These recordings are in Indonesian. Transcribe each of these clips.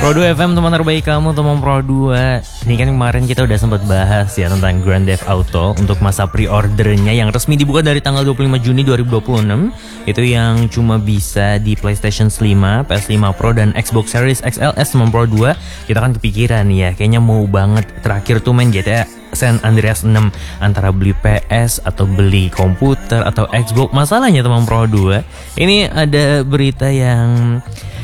Pro 2 FM, teman terbaik kamu, teman Pro 2. Ini kan kemarin kita udah sempat bahas ya tentang Grand Theft Auto untuk masa pre-ordernya yang resmi dibuka dari tanggal 25 Juni 2026. Itu yang cuma bisa di PlayStation 5, PS5 Pro dan Xbox Series XLS teman Pro 2. Kita kan kepikiran ya, kayaknya mau banget terakhir tuh main GTA San Andreas 6 antara beli PS atau beli komputer atau Xbox. Masalahnya teman Pro 2, ini ada berita yang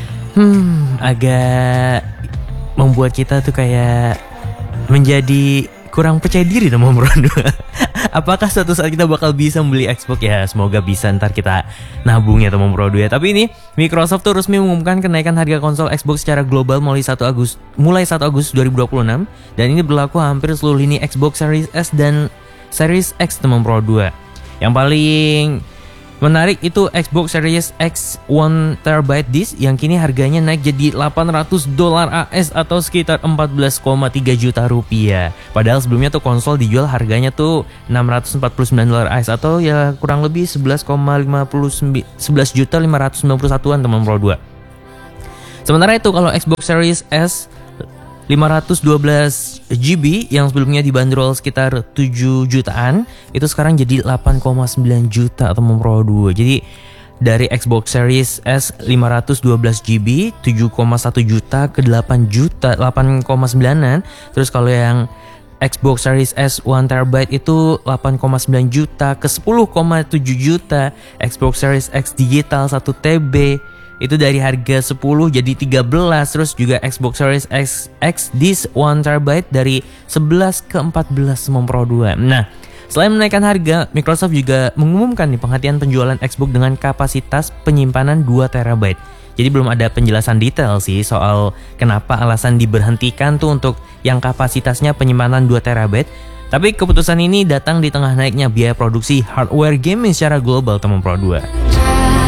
agak membuat kita tuh kayak menjadi kurang percaya diri teman Pro 2. Apakah suatu saat kita bakal bisa membeli Xbox? Ya semoga bisa, ntar kita nabung ya teman Pro 2. Tapi ini Microsoft tuh resmi mengumumkan kenaikan harga konsol Xbox secara global mulai 1 Agustus 2026. Dan ini berlaku hampir seluruh lini Xbox Series S dan Series X teman Pro 2. Yang paling menarik itu Xbox Series X 1TB disk yang kini harganya naik jadi $800 AS atau sekitar 14,3 juta rupiah. Padahal sebelumnya tuh konsol dijual harganya tuh $649 AS atau ya kurang lebih 11,591 teman Pro 2. Sementara itu kalau Xbox Series S 512 GB yang sebelumnya dibanderol sekitar 7 jutaan itu sekarang jadi 8,9 juta teman Pro 2. Jadi dari Xbox Series S 512 GB 7,1 juta ke 8 juta 8,9an. Terus kalau yang Xbox Series S 1TB itu 8,9 juta ke 10,7 juta. Xbox Series X digital 1TB itu dari harga 10 jadi 13. Terus juga Xbox Series X disk 1TB dari 11 ke 14 teman Pro 2. Nah, selain menaikkan harga, Microsoft juga mengumumkan nih penghentian penjualan Xbox dengan kapasitas penyimpanan 2TB. Jadi belum ada penjelasan detail sih soal kenapa alasan diberhentikan tuh untuk yang kapasitasnya penyimpanan 2TB. Tapi keputusan ini datang di tengah naiknya biaya produksi hardware gaming secara global teman Pro 2.